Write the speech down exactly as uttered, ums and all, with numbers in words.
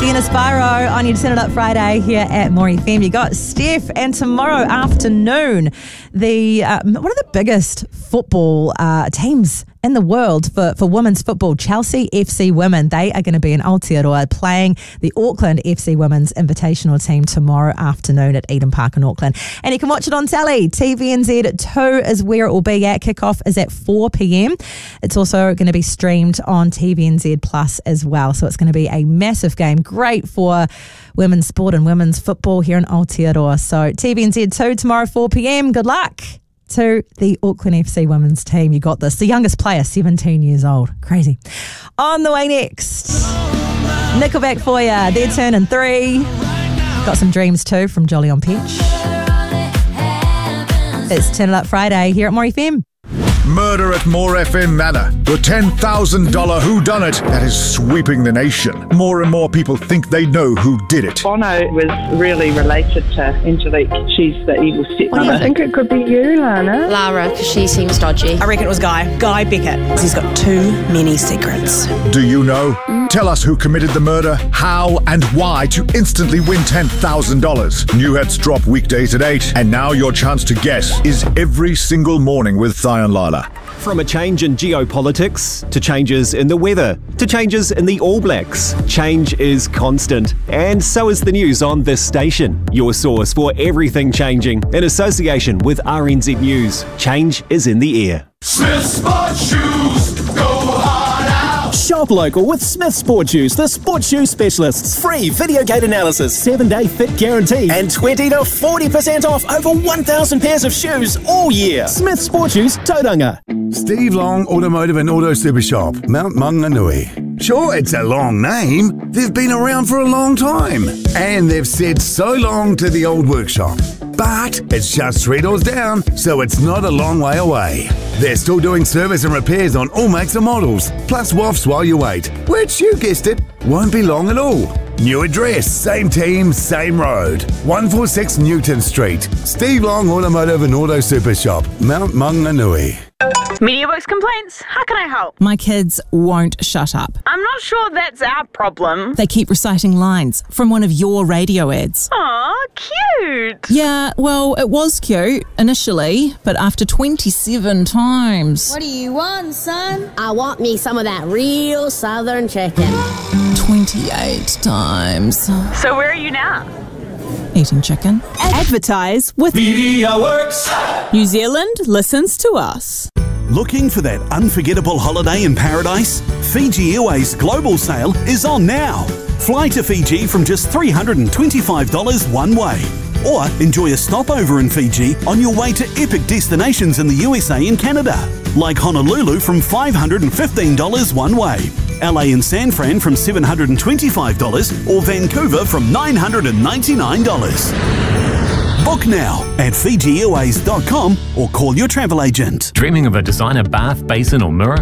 Sienna Spyro on your Turn It Up Friday here at More F M. You got Steph, and tomorrow afternoon, the uh, one of the biggest football uh, teams in the world for, for women's football, Chelsea F C Women. They are going to be in Aotearoa playing the Auckland F C Women's Invitational team tomorrow afternoon at Eden Park in Auckland. And you can watch it on telly. T V N Z two is where it will be at. Kickoff is at four p.m. It's also going to be streamed on T V N Z Plus as well. So it's going to be a massive game. Great for women's sport and women's football here in Aotearoa. So T V N Z two tomorrow four p.m. Good luck to the Auckland F C women's team. You got this. The youngest player, seventeen years old. Crazy. On the way next, Nickelback for ya. Their turn in three. Got some dreams too from Jolly on Pitch. It's Turn It Up Friday here at More F M. Murder at More F M Manor. The ten thousand dollars whodunit that is sweeping the nation. More and more people think they know who did it. Bono was really related to Angelique. She's the evil stepmother. I think it could be you, Lana. Lara, because she seems dodgy. I reckon it was Guy. Guy Beckett. He's got too many secrets. Do you know? Tell us who committed the murder, how and why to instantly win ten thousand dollars. New hits drop weekdays at eight, and now your chance to guess is every single morning with Thai and Lila. From a change in geopolitics, to changes in the weather, to changes in the All Blacks, change is constant. And so is the news on this station. Your source for everything changing, in association with R N Z News. Change is in the air. Smith Sport Shoes, go hard out. Shop local with Smith Sport Shoes, the sport shoe specialists. Free video gate analysis, seven day fit guarantee, and twenty to forty percent off over one thousand pairs of shoes all year. Smith Sport Shoes, Tauranga. Steve Long Automotive and Auto Super Shop, Mount Maunganui. Sure, it's a long name. They've been around for a long time. And they've said so long to the old workshop. But it's just three doors down, so it's not a long way away. They're still doing service and repairs on all makes and models, plus W A Fs while you wait, which, you guessed it, won't be long at all. New address, same team, same road. one forty-six Newton Street. Steve Long Automotive and Auto Super Shop, Mount Maunganui. MediaWorks complaints. How can I help? My kids won't shut up. I'm not sure that's our problem. They keep reciting lines from one of your radio ads. Aw, cute. Yeah, well, it was cute initially, but after twenty-seven times. What do you want, son? I want me some of that real southern chicken. twenty-eight times. So where are you now? Eating chicken. Advertise with MediaWorks. New Zealand listens to us. Looking for that unforgettable holiday in paradise? Fiji Airways Global Sale is on now. Fly to Fiji from just three hundred twenty-five dollars one way. Or enjoy a stopover in Fiji on your way to epic destinations in the U S A and Canada, like Honolulu from five hundred fifteen dollars one way, L A and San Fran from seven hundred twenty-five dollars, or Vancouver from nine hundred ninety-nine dollars. Book now at fiji airways dot com or call your travel agent. Dreaming of a designer bath, basin or mirror?